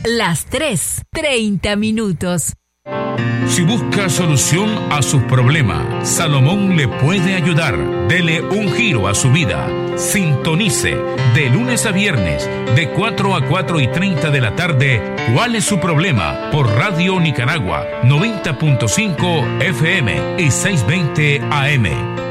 Las 3:30. Si busca solución a sus problemas, Salomón le puede ayudar. Dele un giro a su vida. Sintonice de lunes a viernes de 4 a 4:30 de la tarde. ¿Cuál es su problema? Por Radio Nicaragua 90.5 FM y 620 AM.